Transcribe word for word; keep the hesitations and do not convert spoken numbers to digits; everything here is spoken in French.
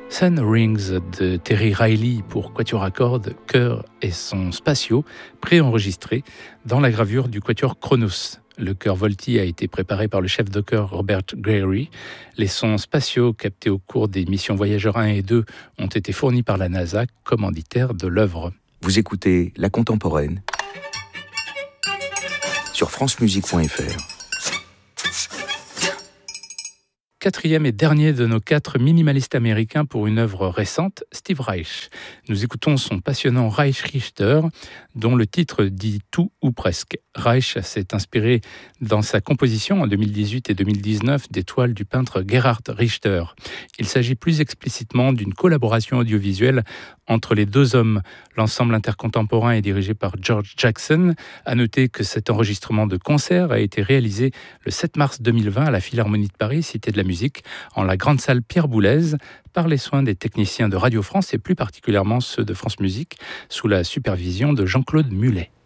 Sun Rings de Terry Riley pour quatuor à cordes, chœur et sons spatiaux préenregistrés dans la gravure du quatuor Kronos. Le chœur Volti a été préparé par le chef de chœur Robert Greary. Les sons spatiaux captés au cours des missions Voyageur un et deux ont été fournis par la NASA, commanditaire de l'œuvre. Vous écoutez La Contemporaine sur francemusique point f r. Quatrième et dernier de nos quatre minimalistes américains pour une œuvre récente, Steve Reich. Nous écoutons son passionnant Reich Richter, dont le titre dit tout ou presque. Reich s'est inspiré dans sa composition en deux mille dix-huit et deux mille dix-neuf des toiles du peintre Gerhard Richter. Il s'agit plus explicitement d'une collaboration audiovisuelle entre les deux hommes. L'ensemble intercontemporain est dirigé par George Jackson. À noter que cet enregistrement de concert a été réalisé le sept mars deux mille vingt à la Philharmonie de Paris, Cité de la Musique, en la grande salle Pierre Boulez, par les soins des techniciens de Radio France et plus particulièrement ceux de France Musique, sous la supervision de Jean-Claude Mulet.